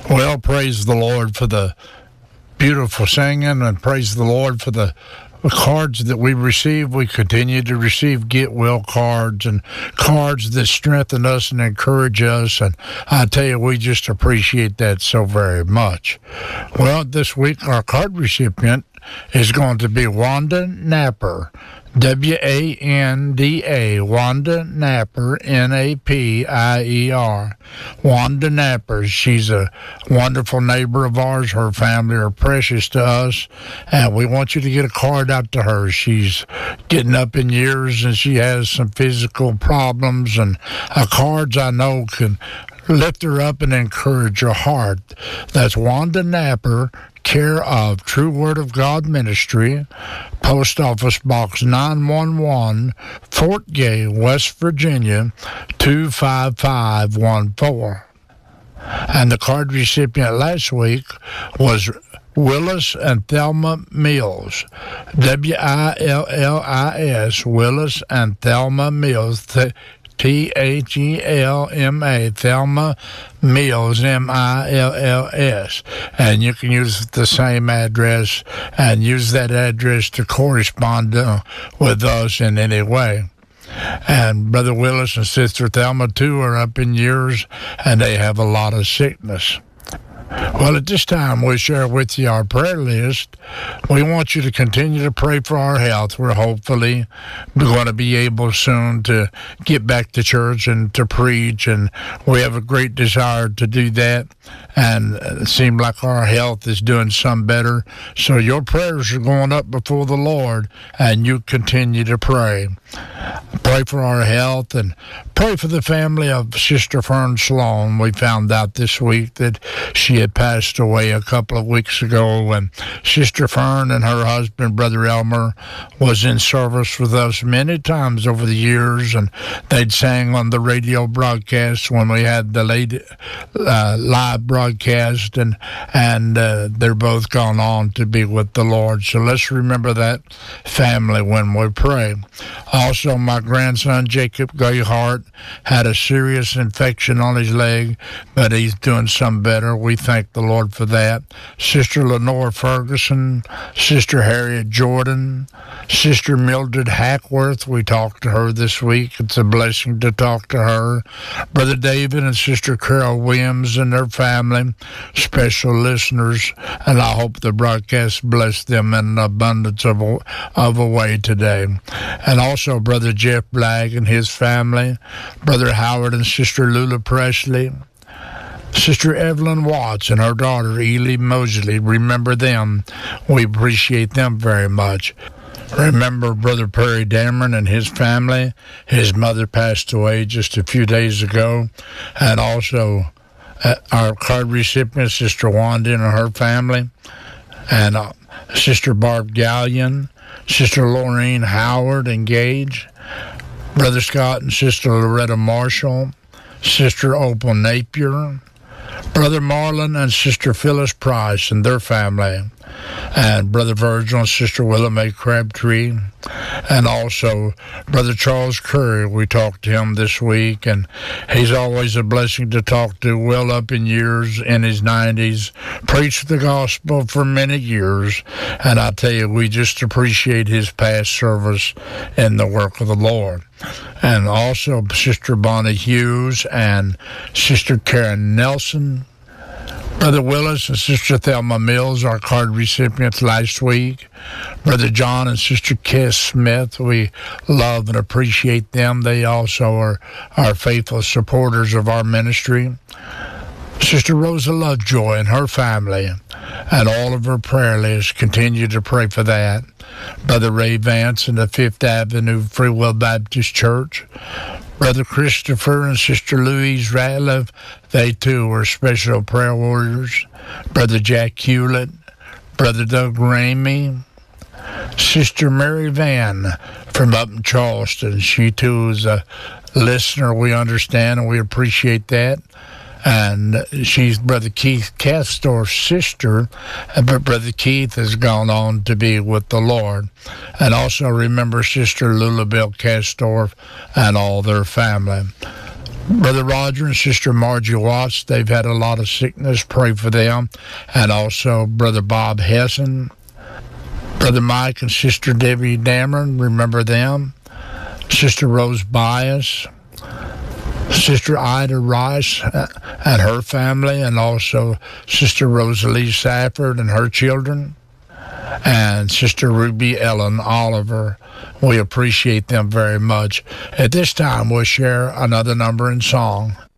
Well, praise the Lord for the beautiful singing, and praise the Lord for the cards that we receive. We continue to receive get well cards and cards that strengthen us and encourage us, and I tell you, we just appreciate that so very much. Well, this week our card recipient is going to be Wanda Napper, W-A-N-D-A, Wanda Napper, N-A-P-I-E-R. Wanda Napper, she's a wonderful neighbor of ours. Her family are precious to us, and we want you to get a card out to her. She's getting up in years, and she has some physical problems, and cards I know can lift her up and encourage her heart. That's Wanda Napper, care of True Word of God Ministry, Post Office Box 911, Fort Gay, West Virginia, 25514. And the card recipient last week was Willis and Thelma Mills, W-I-L-L-I-S, Willis and Thelma Mills, T-H-E-L-M-A, Thelma Mills, M-I-L-L-S. And you can use the same address and use that address to correspond with us in any way. And Brother Willis and Sister Thelma, too, are up in years, and they have a lot of sickness. Well, at this time, we'll share with you our prayer list. We want you to continue to pray for our health. We're hopefully going to be able soon to get back to church and to preach, and we have a great desire to do that. And it seems like our health is doing some better. So your prayers are going up before the Lord, and you continue to pray. Pray for our health and pray for the family of Sister Fern Sloan. We found out this week that she had passed away a couple of weeks ago, and Sister Fern and her husband, Brother Elmer, was in service with us many times over the years, and they'd sang on the radio broadcast when we had the late live broadcast, and they're both gone on to be with the Lord. So let's remember that family when we pray. Also, my grandson, Jacob Gayhart, had a serious infection on his leg, but he's doing some better. We thank the Lord for that. Sister Lenore Ferguson, Sister Harriet Jordan, Sister Mildred Hackworth, we talked to her this week. It's a blessing to talk to her. Brother David and Sister Carol Williams and their family, special listeners, and I hope the broadcast blessed them in an abundance of a way today. And also Brother Jeff Blagg and his family, Brother Howard and Sister Lula Presley, Sister Evelyn Watts and her daughter Ely Mosley. Remember them. We appreciate them very much. Remember Brother Perry Dameron and his family. His mother passed away just a few days ago. And also our card recipient, Sister Wanda and her family. And Sister Barb Gallion, Sister Laureen Howard and Gage, Brother Scott and Sister Loretta Marshall, Sister Opal Napier, Brother Marlon and Sister Phyllis Price and their family, and Brother Virgil and Sister Willa Mae Crabtree, and also Brother Charles Curry. We talked to him this week, and he's always a blessing to talk to, well up in years, in his 90s, preached the gospel for many years, and I tell you, we just appreciate his past service in the work of the Lord. And also Sister Bonnie Hughes and Sister Karen Nelson, Brother Willis and Sister Thelma Mills, our card recipients last week. Brother John and Sister Kiss Smith, we love and appreciate them. They also are our faithful supporters of our ministry. Sister Rosa Lovejoy and her family and all of her prayer lists, continue to pray for that. Brother Ray Vance and the Fifth Avenue Free Will Baptist Church. Brother Christopher and Sister Louise Ratliff, they too were special prayer warriors. Brother Jack Hewlett, Brother Doug Ramey, Sister Mary Van from up in Charleston. She too is a listener, we understand, and we appreciate that. And she's Brother Keith Castor's sister, but Brother Keith has gone on to be with the Lord. And also remember Sister Lulabelle Castor and all their family. Brother Roger and Sister Margie Watts, they've had a lot of sickness. Pray for them. And also Brother Bob Hessen, Brother Mike and Sister Debbie Dameron, remember them. Sister Rose Bias, Sister Ida Rice and her family, and also Sister Rosalie Safford and her children, and Sister Ruby Ellen Oliver. We appreciate them very much. At this time, we'll share another number in song.